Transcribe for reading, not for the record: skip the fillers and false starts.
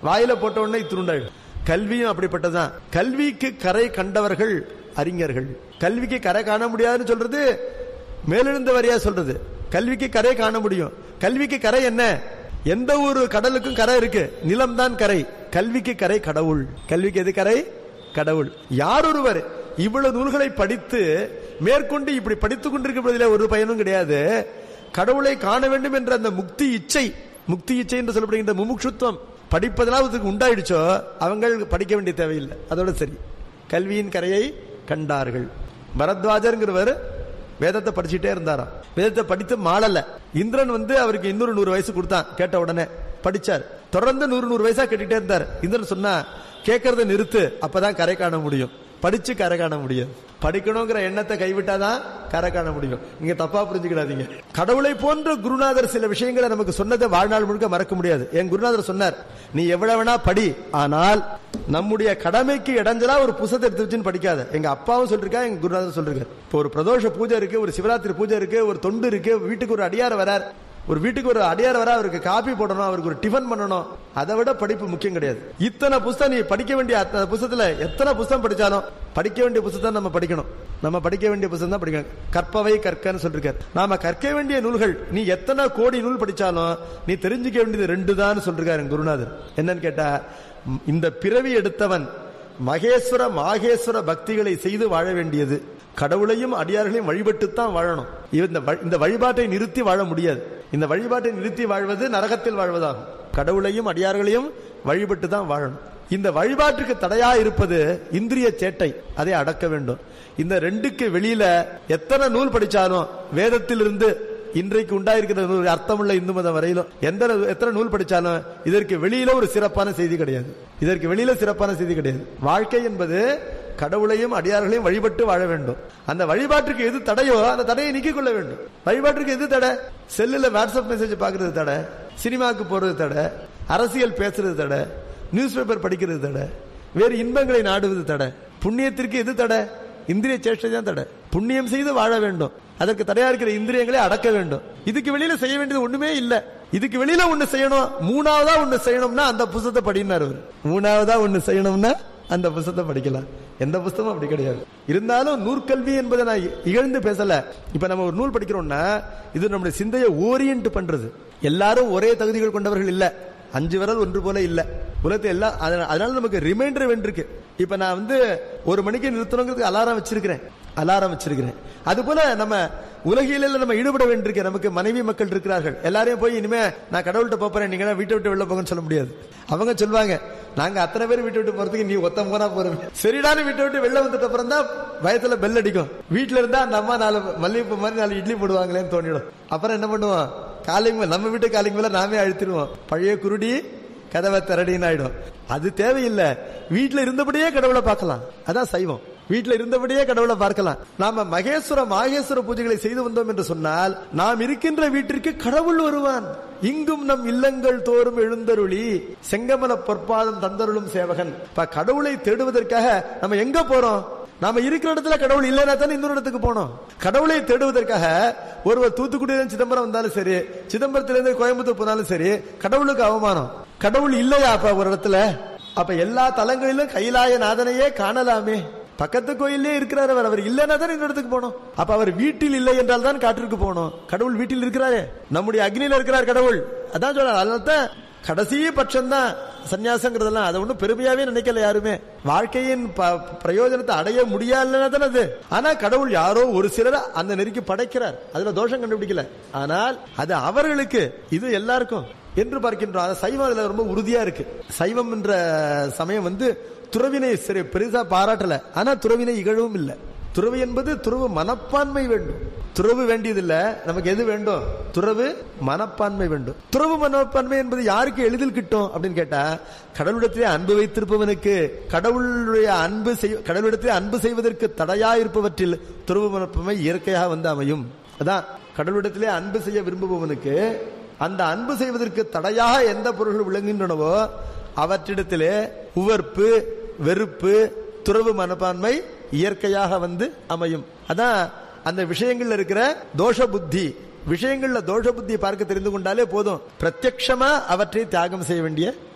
வாயில போட்ட உடனே இத்துருண்டாயிடும். கல்வியும் அப்படிப்பட்டதான். கல்விக்கு கரை கண்டவர்கள் அறிஞர்கள். கல்விக்கு கரை காண முடியாதுன்னு சொல்றது மேலிருந்த வரியா சொல்றது. கல்விக்கு கரை காண முடியும். கல்விக்கு கரை என்ன? எந்த ஒரு கடலுக்கும் கரை இருக்கு, நிலம் தான் கரை. கல்விக்கு கரை கடவுள். கல்விக்கு எது கரை? கடவுள். யார் ஒருவர் இவ்வளவு நூல்களை படித்து மேற்கொண்டு இப்படி படித்துக் கொண்டிருக்கிறதில் ஒரு பயனும் கிடையாது. கடவுளை காண வேண்டும் என்ற அந்த முக்தி இச்சை, முக்தி இச்சை என்று சொல்லப்படுகின்ற முமுட்சுத்துவம் படிப்பதனால் உண்டாயிடுச்சோ அவங்க படிக்க வேண்டிய தேவையில்லை. அதோட சரி. கல்வியின் கரையை கண்டார்கள். பரத்வாஜர்ங்கிறவர் வேதத்தை படிச்சுட்டே இருந்தாராம். வேதத்தை படித்து மாளல. இந்திரன் அவருக்கு இன்னொரு 100 வயசு கொடுத்தான். கேட்ட உடனே படிச்சார். தொடர்ந்து 100 வயசா கேட்டுட்டே இருந்தார். இந்திரன் சொன்னா கேட்கறத நிறுத்து, அப்பதான் கரை காண முடியும். படிச்சு கரை காண முடியும். படிக்கணுங்கிற எண்ணத்தை கைவிட்டாதான் கரை காண முடியும். நீங்க தப்பா புரிஞ்சுக்கிடாதீங்க. கடவுளை போன்ற குருநாதர் சில விஷயங்களை நமக்கு சொன்னதை வாழ்நாள் முழுக்க மறக்க முடியாது. என் குருநாதர் சொன்னார், நீ எவ்வளவு வேணா படி, ஆனால் நம்முடைய கடமைக்கு இடைஞ்சலா ஒரு புத்தகத்தை எடுத்து வச்சுன்னு படிக்காத. எங்க அப்பாவும் சொல்லிருக்கா, எங்க குருநாதர் சொல்லிருக்காரு. இப்போ ஒரு பிரதோஷ பூஜை இருக்கு, ஒரு சிவராத்திரி பூஜை இருக்கு, ஒரு தொண்டு இருக்கு, வீட்டுக்கு ஒரு அடியார் வரார், ஒரு வீட்டுக்கு ஒரு அடியார் வர, அவருக்கு காபி போடணும், அவருக்கு ஒரு டிஃபன் பண்ணணும். அதை விட படிப்பு முக்கியம் கிடையாது. இத்தனை புத்தகம் நீ படிக்க வேண்டிய புத்தகத்துல எத்தனை புத்தகம் படிச்சாலும் படிக்க வேண்டிய புத்தகம் நம்ம படிக்கணும். நம்ம படிக்க வேண்டிய புத்தகம் தான் படிக்கணும். கற்பவை கற்கன்னு சொல்லிருக்காரு. நாம கற்க வேண்டிய நூல்கள் நீ எத்தனை கோடி நூல் படிச்சாலும் நீ தெரிஞ்சுக்க வேண்டியது 2 தான் சொல்லிருக்காரு குருநாதர். என்னன்னு கேட்டா, இந்த பிறவி எடுத்தவன் மகேஸ்வர மாகேஸ்வர பக்திகளை செய்து வாழ வேண்டியது. கடவுளையும் அடியார்களையும் வழிபட்டுத்தான் வாழணும். இந்த வழிபாட்டை நிறுத்தி வாழ முடியாது. இந்த வழிபாட்டை நிறுத்தி வாழ்வது நரகத்தில் வாழ்வதாகும். கடவுளையும் அடியார்களையும் வழிபட்டு தான் வாழணும். இந்த வழிபாட்டுக்கு தடையா இருப்பது இந்திரிய சேட்டை, அதை அடக்க வேண்டும். இந்த 2க்கு வெளியில எத்தனை நூல் படிச்சாலும், வேதத்திலிருந்து இன்றைக்கு உண்டாயிருக்கிற நூல், அர்த்தமுள்ள இந்து மதம் வரையிலும் எத்தனை நூல் படிச்சாலும் இதற்கு வெளியில ஒரு சிறப்பான செய்தி கிடையாது. இதற்கு வெளியில சிறப்பான செய்தி கிடையாது. வாழ்க்கை என்பது கடவுளையும் அடியார்களையும் வழிபட்டு வாழ வேண்டும். அந்த வழிபாட்டுக்கு எது தடையோ அந்த தடையை நீக்கிக் கொள்ள வேண்டும். வழிபாட்டுக்கு எது தடை? செல்லுல வாட்ஸ்அப் மெசேஜ் பாக்குறது தடை, சினிமாவுக்கு போறது தடை, அரசியல் பேசுறது தடை, நியூஸ் பேப்பர் படிக்கிறது தடை, வேறு இன்பங்களை நாடுவது தடை. புண்ணியத்திற்கு எது தடை? இந்திரிய சேஷ்டை தான் தடை. புண்ணியம் செய்து வாழ வேண்டும். அதற்கு தடையா இருக்கிற இந்திரியங்களை அடக்க வேண்டும். இதுக்கு வெளியில செய்ய வேண்டியது ஒண்ணுமே இல்ல. இதுக்கு வெளியில ஒண்ணு செய்யணும், 3ஆவதா ஒண்ணு செய்யணும்னா அந்த புத்தகத்தை படினார். 3ஆவதா ஒண்ணு செய்யணும்னா அந்த புத்தகத்தை படிக்கலாம். எந்த புத்தகமும் அப்படி கிடையாது. இருந்தாலும் நூற்கல்வி என்பதை நான் இகழ்ந்து பேசல. இப்ப நம்ம ஒரு நூல் படிக்கிறோம்னா இது நம்முடைய சிந்தையை ஓரியன்ட் பண்றது. எல்லாரும் ஒரே தகுதிகள் கொண்டவர்கள் இல்ல. 5 விரல் ஒன்று போல இல்ல உலகத்தை எல்லாம். அதனால நமக்கு ரிமைண்டர் வேண்டியிருக்கு. இப்ப நான் 1 மணிக்கு நிறுத்தணுங்கிறதுக்கு அலாரம் வச்சிருக்கிறேன். அது போல நம்ம உலகில நம்ம ஈடுபட வேண்டியிருக்கு. நமக்கு மனைவி மக்கள் இருக்கிறார்கள். எல்லாரையும் போய் இனிமே நான் கடவுள்கிட்ட போறேன், நீங்க வீட்டை விட்டு வெளில போங்கன்னு சொல்ல முடியாது. அவங்க சொல்லுவாங்க, நாங்க அத்தனை பேர் வீட்டை விட்டு போறதுக்கு நீ ஒத்த போனா போறோம். சரிடான வீட்டை விட்டு வெளில வந்துட்ட அப்புறம் தான் பயத்துல பெல் அடிக்கும். வீட்டுல இருந்தா அந்த அம்மா 4 மல்லிகைப்பூ மாதிரி 4 இட்லி போடுவாங்களேன்னு தோணிடும். அப்புறம் என்ன பண்ணுவோம், காலிங் நம்ம வீட்டு காலிங் மேல நாமே அழுத்திடுவோம். பழைய குருடி கதவை திரடின்னு ஆயிடும். அது தேவையில்லை. வீட்டுல இருந்தபடியே கடவுளை பார்க்கலாம். அதான் சைவம். வீட்டுல இருந்தபடியே கடவுளை பார்க்கலாம். நாம மகேஸ்வர மாகேஸ்வர பூஜைகளை செய்து வந்தோம் என்று சொன்னால் நாம் இருக்கின்ற வீட்டிற்கு கடவுள் வருவான். இங்கும் நம் இல்லங்கள் தோறும் எழுந்தருளி செங்கமல பொற்பாதம் தந்தருளும் சேவகன். கடவுளை தேடுவதற்காக நம்ம எங்க போறோம்? நாம இருக்கிற இடத்துல கடவுள் இல்லைன்னா தானே இன்னொரு இடத்துக்கு போனோம். கடவுளை தேடுவதற்காக ஒருவர் தூத்துக்குடியிலிருந்து சிதம்பரம் வந்தாலும் சரி, சிதம்பரத்திலிருந்து கோயம்புத்தூர் போனாலும் சரி, கடவுளுக்கு அவமானம். கடவுள் இல்லையா அப்ப ஒரு இடத்துல? அப்ப எல்லா தலங்களிலும் கைலாய நாதனையே காணலாமே. பக்கத்து கோயிலே இருக்கிறார் அவர் இல்லைன்னா தான் இந்த இடத்துக்கு போனோம். அப்ப அவர் வீட்டில் இல்லை என்றால் தான் காட்டிற்கு போனோம். கடவுள் வீட்டில் இருக்கிறாரே, நம்முடைய அக்னியில இருக்கிறார் கடவுள். அதான் சொல்றாரு. அதனால கடைசி பட்சம் தான் சன்னியாசங்கிறதெல்லாம். அதை ஒன்னும் பெருமையாவே நினைக்கல யாருமே. வாழ்க்கையின் பிரயோஜனத்தை அடைய முடியாதுன்னா தானே அது. ஆனா கடவுள் யாரோ ஒரு சிலர் அந்த நெருக்கி படைக்கிறார். அதுல தோஷம் கண்டுபிடிக்கல. ஆனால் அது அவர்களுக்கு, இது எல்லாருக்கும் என்று பார்க்கின்றோம். சைவம் அதுல ரொம்ப உறுதியா இருக்கு. சைவம் என்ற சமயம் துறவினை சரி பெருசா பாராட்டல. ஆனா துறவினை இகழவும் இல்லை. துறவு என்பது துறவு மனப்பான்மை வேண்டும். துறவு வேண்டியதில்ல, நமக்கு எது வேண்டும்? துறவு மனப்பான்மை வேண்டும். துறவு மனப்பான்மை என்பது யாருக்கு எளிதில் கிட்டும் அப்படின்னு கேட்டா, கடவுளிடத்திலே அன்பு வைத்திருப்பவனுக்கு. கடவுளிடத்திலே அன்பு செய்வதற்கு தடையா இருப்பவற்றில் துறவு மனப்பான்மை இயற்கையாக அமையும். அதான் கடவுளிடத்திலே அன்பு செய்ய விரும்புபவனுக்கு அந்த அன்பு செய்வதற்கு தடையாக எந்த பொருள்கள் விளங்குகின்றனவோ அவற்றிடத்திலே உவர்ப்பு, வெறுப்பு, துறவு மனப்பான்மை இயற்கையாக அமையும். அதான் அந்த விஷயங்கள்ல இருக்கிற தோஷ புத்தி. விஷயங்கள்ல தோஷ புத்தியை பார்க்க தெரிந்து கொண்டாலே போதும், பிரத்யக்ஷமா அவற்றை தியாகம் செய்ய வேண்டிய